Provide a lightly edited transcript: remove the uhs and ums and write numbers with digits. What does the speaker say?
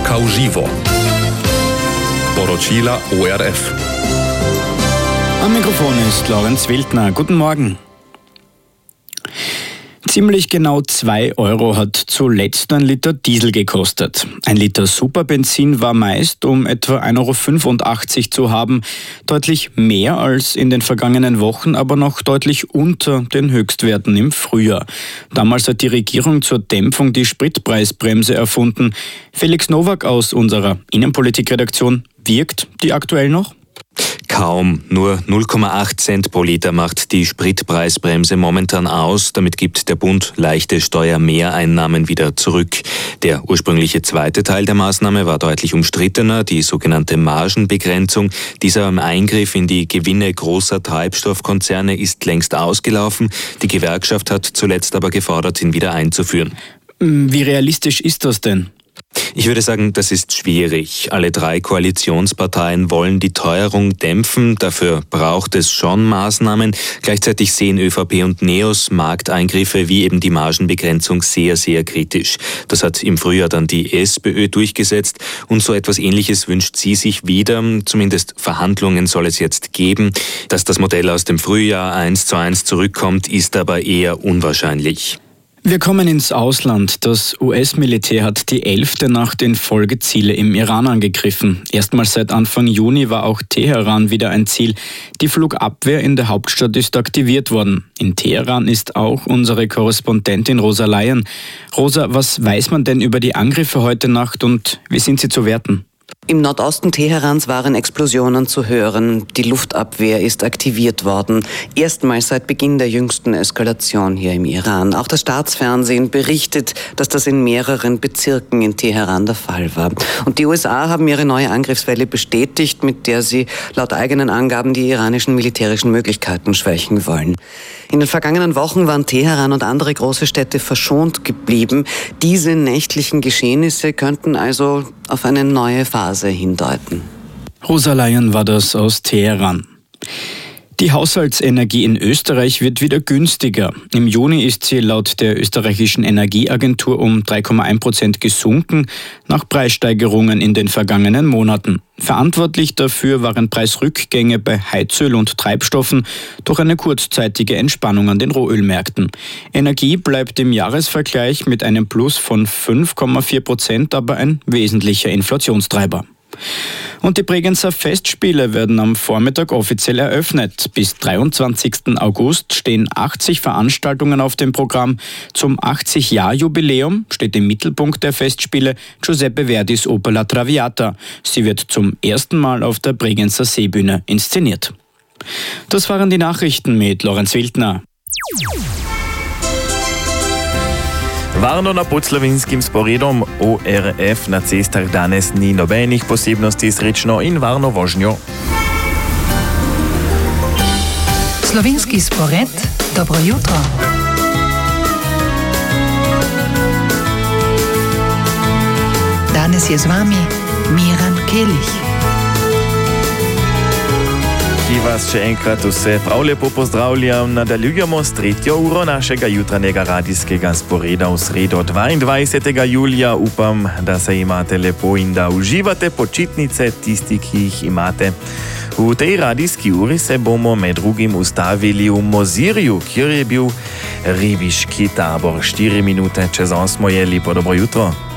Polska v živo. Poročila ORF. Am Mikrofon ist Lorenz Wildner. Guten Morgen. Ziemlich genau 2 Euro hat zuletzt ein Liter Diesel gekostet. Ein Liter Superbenzin war meist um etwa 1,85 Euro zu haben. Deutlich mehr als in den vergangenen Wochen, aber noch deutlich unter den Höchstwerten im Frühjahr. Damals hat die Regierung zur Dämpfung die Spritpreisbremse erfunden. Felix Nowak aus unserer Innenpolitikredaktion: Wirkt die aktuell noch? Kaum. Nur 0,8 Cent pro Liter macht die Spritpreisbremse momentan aus. Damit gibt der Bund leichte Steuermehreinnahmen wieder zurück. Der ursprüngliche zweite Teil der Maßnahme war deutlich umstrittener, die sogenannte Margenbegrenzung. Dieser Eingriff in die Gewinne großer Treibstoffkonzerne ist längst ausgelaufen. Die Gewerkschaft hat zuletzt aber gefordert, ihn wieder einzuführen. Wie realistisch ist das denn? Ich würde sagen, das ist schwierig. Alle 3 Koalitionsparteien wollen die Teuerung dämpfen. Dafür braucht es schon Maßnahmen. Gleichzeitig sehen ÖVP und NEOS Markteingriffe wie eben die Margenbegrenzung sehr, sehr kritisch. Das hat im Frühjahr dann die SPÖ durchgesetzt und so etwas Ähnliches wünscht sie sich wieder. Zumindest Verhandlungen soll es jetzt geben. Dass das Modell aus dem Frühjahr 1:1 zurückkommt, ist aber eher unwahrscheinlich. Wir kommen ins Ausland. Das US-Militär hat die 11. Nacht in Folge Ziele im Iran angegriffen. Erstmals seit Anfang Juni war auch Teheran wieder ein Ziel. Die Flugabwehr in der Hauptstadt ist aktiviert worden. In Teheran ist auch unsere Korrespondentin Rosa Laien. Rosa, was weiß man denn über die Angriffe heute Nacht und wie sind sie zu werten? Im Nordosten Teherans waren Explosionen zu hören. Die Luftabwehr ist aktiviert worden. Erstmals seit Beginn der jüngsten Eskalation hier im Iran. Auch das Staatsfernsehen berichtet, dass das in mehreren Bezirken in Teheran der Fall war. Und die USA haben ihre neue Angriffswelle bestätigt, mit der sie laut eigenen Angaben die iranischen militärischen Möglichkeiten schwächen wollen. In den vergangenen Wochen waren Teheran und andere große Städte verschont geblieben. Diese nächtlichen Geschehnisse könnten also auf eine neue Phase hindeuten. Rosa Laien war das aus Teheran. Die Haushaltsenergie in Österreich wird wieder günstiger. Im Juni ist sie laut der österreichischen Energieagentur um 3,1% gesunken, nach Preissteigerungen in den vergangenen Monaten. Verantwortlich dafür waren Preisrückgänge bei Heizöl und Treibstoffen durch eine kurzzeitige Entspannung an den Rohölmärkten. Energie bleibt im Jahresvergleich mit einem Plus von 5,4% aber ein wesentlicher Inflationstreiber. Und die Bregenzer Festspiele werden am Vormittag offiziell eröffnet. Bis 23. August stehen 80 Veranstaltungen auf dem Programm. Zum 80-Jahr-Jubiläum steht im Mittelpunkt der Festspiele Giuseppe Verdis Oper La Traviata. Sie wird zum ersten Mal auf der Bregenzer Seebühne inszeniert. Das waren die Nachrichten mit Lorenz Wildner. Varno na podslovinskim sporedom ORF na cestah danes ni nobenih posebnosti srečno in varno vožnjo. Slovenski spored, dobro jutro. Danes je z vami Miran Kelih. Ki vas še enkrat vse prav lepo pozdravljam. Nadaljujemo s 3. uro našega jutranjega radijskega sporeda v sredo 22. julija. Upam, da se imate lepo in da uživate počitnice tisti, ki jih imate. V tej radijski uri se bomo med drugim ustavili v Mozirju, kjer je bil ribiški tabor. 4 minute čez 8 je lepo dobro jutro.